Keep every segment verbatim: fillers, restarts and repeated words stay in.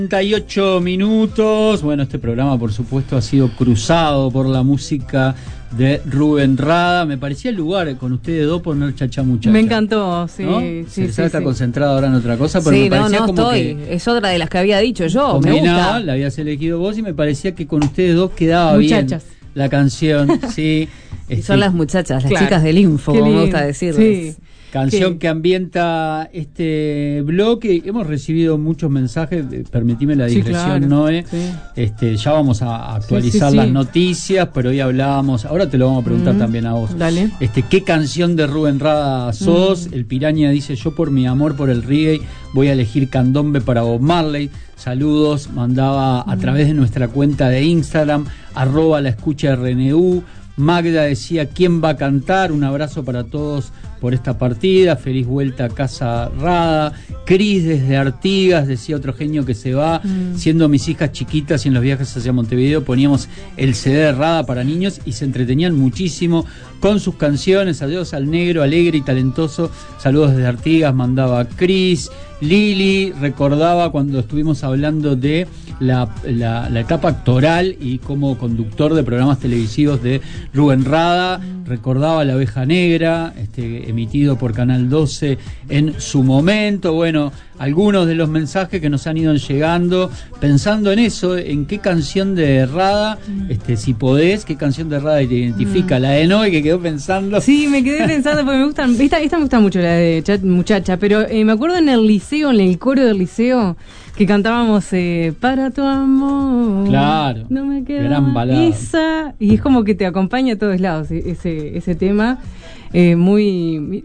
treinta y ocho minutos. Bueno, este programa por supuesto ha sido cruzado por la música de Rubén Rada. Me parecía el lugar con ustedes dos poner Chacha Muchacha. Me encantó, sí, ¿no? sí, Se sí, está sí. concentrada ahora en otra cosa, pero sí, me parecía no, no como estoy. que Es otra de las que había dicho yo. Me combinaba, gusta. la habías elegido vos y me parecía que con ustedes dos quedaba Muchachas. bien la canción, sí. Y Este, son las muchachas, las Claro. chicas del info, Qué como me lindo. gusta decirles. Sí. Canción ¿Qué? que ambienta este bloque. Hemos recibido muchos mensajes, eh, permitime la Sí, digresión, claro. Noé. Sí. Este, ya vamos a actualizar Sí, sí, las sí. noticias, pero hoy hablábamos, ahora te lo vamos a preguntar Mm, también a vos. dale. Este, ¿qué canción de Rubén Rada sos? Mm. El Piraña dice, yo por mi amor por el reggae voy a elegir Candombe para Bob Marley. Saludos, mandaba a Mm. través de nuestra cuenta de Instagram, arroba la escucha R N U. Magda decía, ¿quién va a cantar? Un abrazo para todos por esta partida. Feliz vuelta a casa Rada. Cris desde Artigas, decía otro genio que se va. Mm. Siendo mis hijas chiquitas y en los viajes hacia Montevideo poníamos el C D de Rada para niños y se entretenían muchísimo con sus canciones. Adiós al negro, alegre y talentoso. Saludos desde Artigas, mandaba Cris. Lili recordaba cuando estuvimos hablando de la, la, la etapa actoral y como conductor de programas televisivos de Rubén Rada, recordaba La Oveja Negra, este, emitido por Canal doce en su momento. Bueno, algunos de los mensajes que nos han ido llegando, pensando en eso, en qué canción de Rada, este, si podés, qué canción de Rada te identifica, la de Noé que quedó pensando. Sí, me quedé pensando porque me gustan, esta, esta me gusta mucho, la de Cha- Muchacha, pero eh, me acuerdo en el liceo, en el coro del liceo, que cantábamos eh, Para tu amor. Claro, No me queda gran balada. esa. Y es como que te acompaña a todos lados e- ese, ese tema. Eh, muy.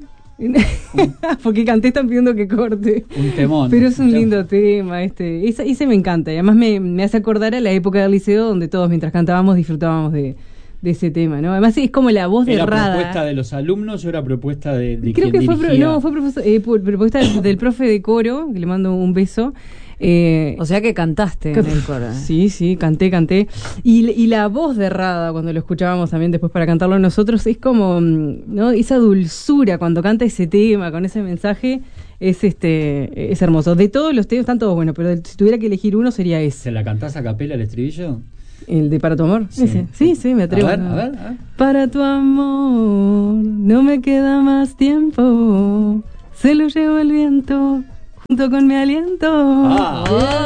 Porque canté, están pidiendo que corte. Un temón. Pero es un Un temón. lindo tema, este, ese, ese me encanta. Y además me, me hace acordar a la época del liceo donde todos mientras cantábamos disfrutábamos de, de ese tema, ¿no? Además es como la voz de ¿Era Rada. propuesta de los alumnos o era propuesta de, de Creo quien que fue, pro- dirigía? no, fue profesor- eh, por- propuesta del, del profe de coro, que le mando un beso. Eh, O sea que cantaste en el coro. ¿eh? Sí, sí, canté, canté. Y, y la voz de Rada, cuando lo escuchábamos también después para cantarlo nosotros, es como, mm, ¿no? Esa dulzura cuando canta ese tema, con ese mensaje, es este es hermoso. De todos los temas están todos buenos, pero de- si tuviera que elegir uno sería ese. ¿Se la cantás a capela el estribillo? El de Para tu amor. Sí. Ese. Sí, sí, me atrevo. A ver, ¿no? a ver, a ver. Para tu amor, no me queda más tiempo. Se lo lleva el viento junto con mi aliento. Ah.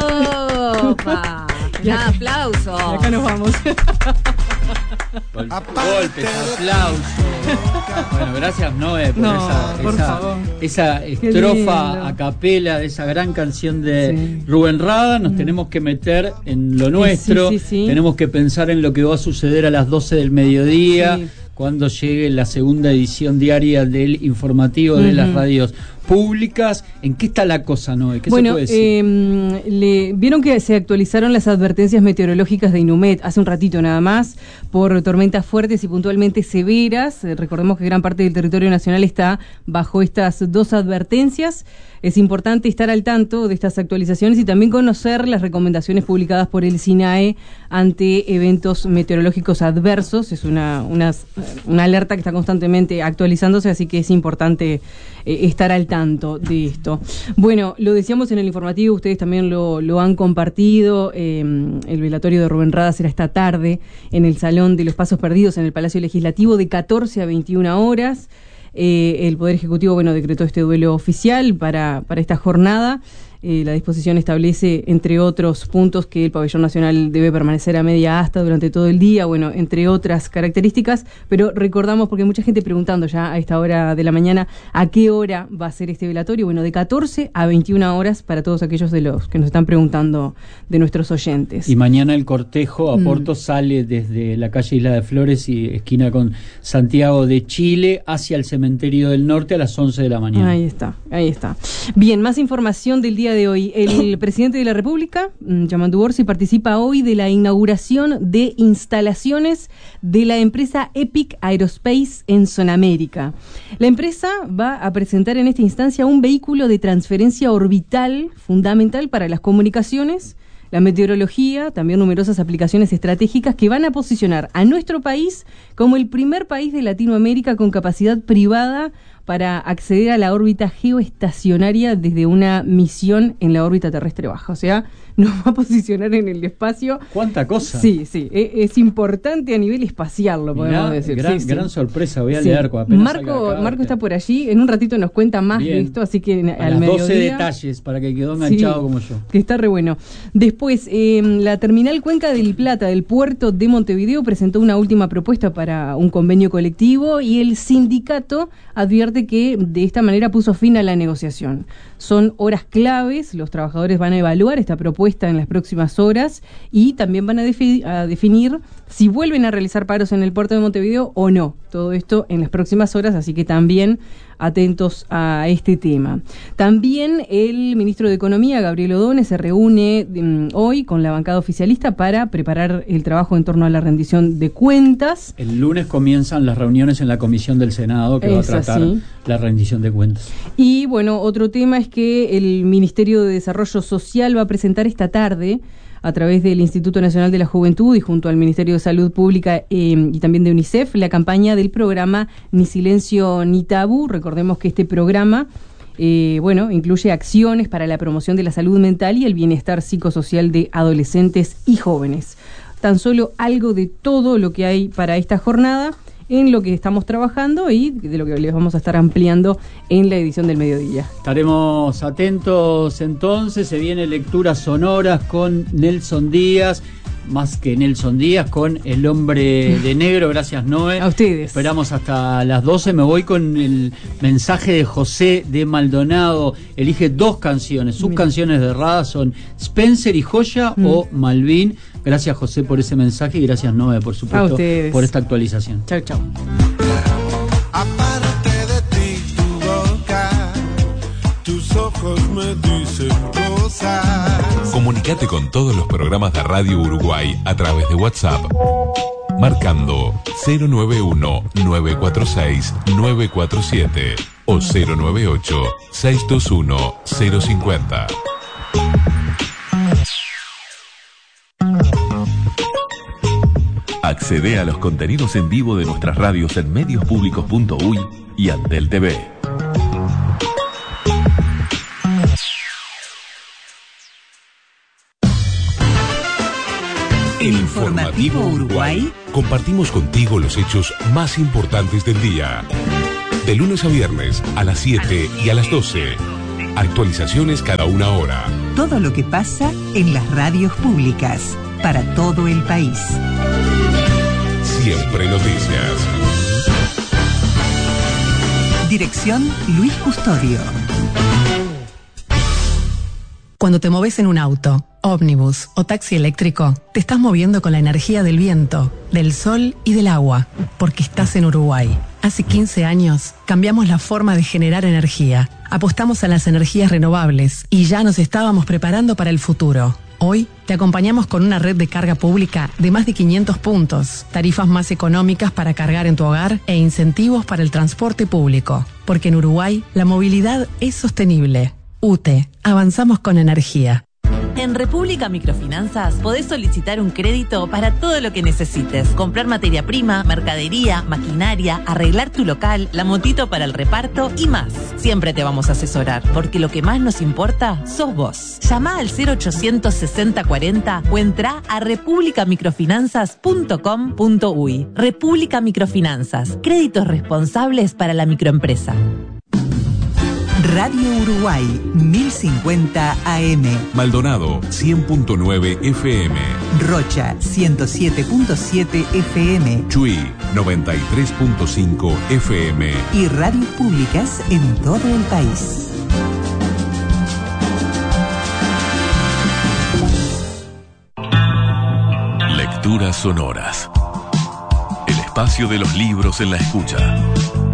¡Opa! Ya, aplauso. Y acá nos vamos. Gol- Golpes, aplausos. Bueno, gracias Noé por No, esa, por esa, favor. esa Qué estrofa lindo. a capela de esa gran canción de Sí. Rubén Rada. Nos tenemos que meter en lo nuestro. sí, sí. Tenemos que pensar en lo que va a suceder a las doce del mediodía. Sí. Cuando llegue la segunda edición diaria del informativo de Ujú. las radios públicas. ¿En qué está la cosa, Noé? ¿Qué Bueno, se puede decir? eh, le, vieron que se actualizaron las advertencias meteorológicas de Inumet hace un ratito nada más por tormentas fuertes y puntualmente severas. Eh, recordemos que gran parte del territorio nacional está bajo estas dos advertencias. Es importante estar al tanto de estas actualizaciones y también conocer las recomendaciones publicadas por el SINAE ante eventos meteorológicos adversos. Es una, una, una alerta que está constantemente actualizándose, así que es importante eh, estar al tanto de esto. Bueno, lo decíamos en el informativo, ustedes también lo, lo han compartido. Eh, el velatorio de Rubén Rada será esta tarde en el Salón de los Pasos Perdidos en el Palacio Legislativo de catorce a veintiuna horas. Eh, el Poder Ejecutivo, bueno, decretó este duelo oficial para, para esta jornada. Eh, la disposición establece, entre otros puntos, que el pabellón nacional debe permanecer a media asta durante todo el día, bueno, entre otras características, pero recordamos, porque hay mucha gente preguntando ya a esta hora de la mañana, ¿a qué hora va a ser este velatorio? Bueno, de catorce a veintiuna horas para todos aquellos de los que nos están preguntando de nuestros oyentes. Y mañana el cortejo a Mm. Porto sale desde la calle Isla de Flores y esquina con Santiago de Chile hacia el Cementerio del Norte a las once de la mañana. Ahí está, ahí está. Bien, más información del día de hoy. El presidente de la República, mm, Yamandu Orsi, participa hoy de la inauguración de instalaciones de la empresa Epic Aerospace en Zonamérica. La empresa va a presentar en esta instancia un vehículo de transferencia orbital fundamental para las comunicaciones, la meteorología, también numerosas aplicaciones estratégicas que van a posicionar a nuestro país como el primer país de Latinoamérica con capacidad privada para acceder a la órbita geoestacionaria desde una misión en la órbita terrestre baja. O sea, nos va a posicionar en el espacio. ¿Cuánta cosa? Sí, sí. Es, es importante a nivel espacial, lo podemos Mirá, decir. Gran, sí, gran sí. sorpresa, voy a Sí. leer. Apenas Marco, acá, Marco está por allí. En un ratito nos cuenta más Bien. de esto, así que A al las doce mediodía. detalles para que quedó enganchado Sí, como yo. que está re bueno. Después, eh, la terminal Cuenca del Plata del puerto de Montevideo presentó una última propuesta para un convenio colectivo y el sindicato advierte que de esta manera puso fin a la negociación. Son horas claves, los trabajadores van a evaluar esta propuesta en las próximas horas y también van a, defi- a definir si vuelven a realizar paros en el puerto de Montevideo o no. Todo esto en las próximas horas, así que también atentos a este tema. También el ministro de Economía, Gabriel Odone, se reúne um, hoy con la bancada oficialista para preparar el trabajo en torno a la rendición de cuentas. El lunes comienzan las reuniones en la comisión del Senado que Es va a tratar así. la rendición de cuentas. Y bueno, otro tema es que el Ministerio de Desarrollo Social va a presentar esta tarde, a través del Instituto Nacional de la Juventud y junto al Ministerio de Salud Pública eh, y también de UNICEF, la campaña del programa Ni Silencio Ni Tabú. Recordemos que este programa eh, bueno, incluye acciones para la promoción de la salud mental y el bienestar psicosocial de adolescentes y jóvenes. Tan solo algo de todo lo que hay para esta jornada, en lo que estamos trabajando y de lo que les vamos a estar ampliando en la edición del mediodía. Estaremos atentos entonces, se viene lecturas sonoras con Nelson Díaz, más que Nelson Díaz, con El Hombre de Negro. Gracias, Noé. A ustedes. Esperamos hasta las doce, me voy con el mensaje de José de Maldonado. Elige dos canciones, sus Mira. canciones canciones de Rada son Spencer y Joya mm. o Malvin. Gracias, José, por ese mensaje y gracias, Noé, por supuesto, por esta actualización. Chau, chau. Aparte de ti, tu boca, tus ojos me dicen cosas. Comunicate con todos los programas de Radio Uruguay a través de WhatsApp, marcando cero nueve uno, nueve cuatro seis, nueve cuatro siete o cero nueve ocho, seis dos uno, cero cinco cero. Accede a los contenidos en vivo de nuestras radios en medios públicos punto uy y Antel T V. El Informativo Uruguay. Compartimos contigo los hechos más importantes del día. De lunes a viernes a las siete y a las doce. Actualizaciones cada una hora. Todo lo que pasa en las radios públicas para todo el país. Siempre noticias. Dirección Luis Custodio. Cuando te moves en un auto, ómnibus o taxi eléctrico, te estás moviendo con la energía del viento, del sol y del agua, porque estás en Uruguay. Hace quince años cambiamos la forma de generar energía, apostamos a las energías renovables y ya nos estábamos preparando para el futuro. Hoy te acompañamos con una red de carga pública de más de quinientos puntos, tarifas más económicas para cargar en tu hogar e incentivos para el transporte público. Porque en Uruguay la movilidad es sostenible. U T E, avanzamos con energía. En República Microfinanzas podés solicitar un crédito para todo lo que necesites. Comprar materia prima, mercadería, maquinaria, arreglar tu local, la motito para el reparto y más. Siempre te vamos a asesorar, porque lo que más nos importa sos vos. Llama al cero ochocientos sesenta cuarenta o entra a república microfinanzas punto com punto uy. República Microfinanzas, créditos responsables para la microempresa. Radio Uruguay, mil cincuenta A M. Maldonado, cien punto nueve F M. Rocha, ciento siete punto siete F M. Chuy, noventa y tres punto cinco F M. Y radios públicas en todo el país. Lecturas sonoras. El espacio de los libros en la escucha.